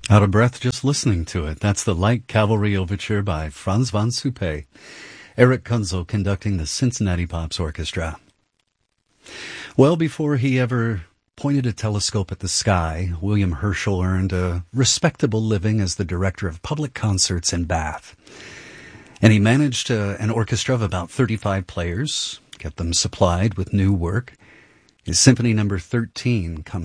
Out of breath just listening to it. That's the Light Cavalry Overture by Franz von Suppé. Eric Kunzel conducting the Cincinnati Pops Orchestra. Well, before he ever pointed a telescope at the sky, William Herschel earned a respectable living as the director of public concerts in Bath. And he managed an orchestra of about 35 players, kept them supplied with new work. His Symphony No. 13 comes